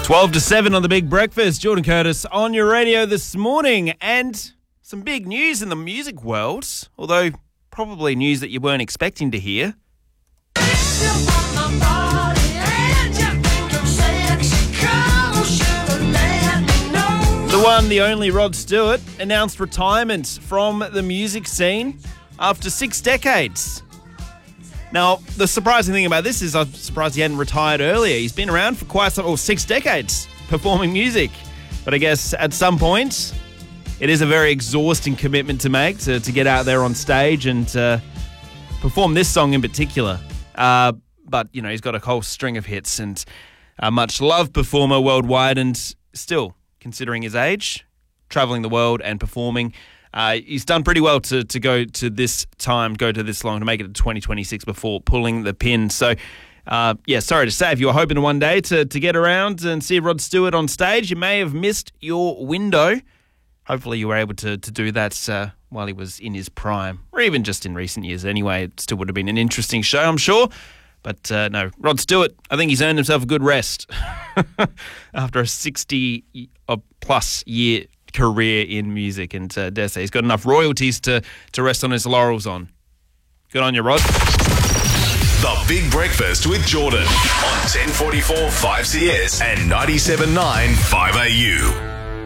12 to 7 on The Big Breakfast. Jordan Curtis on your radio this morning. And some big news in the music world, although probably news that you weren't expecting to hear. The one, the only Rod Stewart announced retirement from the music scene after 6 decades. Now, the surprising thing about this is I'm surprised he hadn't retired earlier. He's been around for quite 6 decades performing music. But I guess at some point, it is a very exhausting commitment to make to get out there on stage and perform this song in particular. But, you know, he's got a whole string of hits and a much-loved performer worldwide, and still, considering his age, travelling the world and performing, he's done pretty well to go to this long, to make it to 2026 before pulling the pin. So, sorry to say, if you were hoping one day to get around and see Rod Stewart on stage, you may have missed your window. Hopefully you were able to do that while he was in his prime, or even just in recent years anyway. It still would have been an interesting show, I'm sure. But no, Rod Stewart, I think he's earned himself a good rest after a 60-plus year career in music, and dare say he's got enough royalties to rest on his laurels on. Good on you, Rod. The Big Breakfast with Jordan on 1044 5CS and 97.9 5AU.